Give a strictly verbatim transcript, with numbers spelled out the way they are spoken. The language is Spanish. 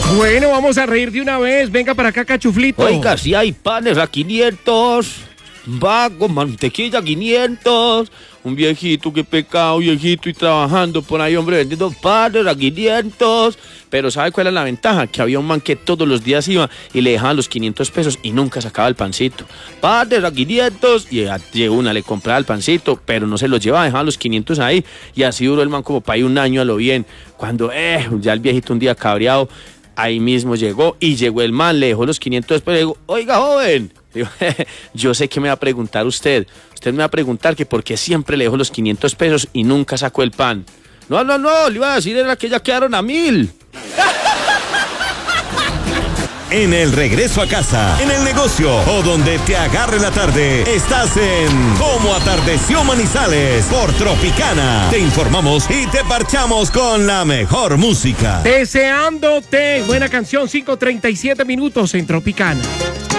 Bueno, vamos a reír de una vez. Venga para acá, Cachuflito. Oiga, si hay panes a quinientos, va con mantequilla quinientos. Un viejito, qué pecado, viejito, y trabajando por ahí, hombre, vendiendo panes a quinientos. Pero ¿sabe cuál es la ventaja? Que había un man que todos los días iba y le dejaban los quinientos pesos y nunca sacaba el pancito. Panes a quinientos, y a una le compraba el pancito, pero no se los llevaba, dejaba los quinientos ahí. Y así duró el man como para ahí un año a lo bien. Cuando eh, ya el viejito un día cabreado, ahí mismo llegó, y llegó el man, le dejó los quinientos pesos, le digo, oiga, joven, digo, yo sé que me va a preguntar usted, usted me va a preguntar que por qué siempre le dejo los quinientos pesos y nunca sacó el pan. No, no, no, le iba a decir era que ya quedaron a mil. En el regreso a casa, en el negocio o donde te agarre la tarde, estás en Cómo Atardeció Manizales por Tropicana. Te informamos y te parchamos con la mejor música. Deseándote. Buena canción, cinco treinta y siete minutos en Tropicana.